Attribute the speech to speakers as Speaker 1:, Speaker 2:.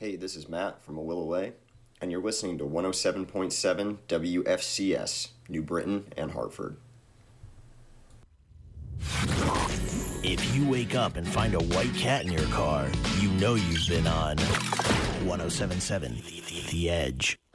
Speaker 1: Hey, this is Matt from A Will Away, and you're listening to 107.7 WFCS, New Britain and Hartford.
Speaker 2: If you wake up and find a white cat in your car, you know you've been on 107.7 The Edge.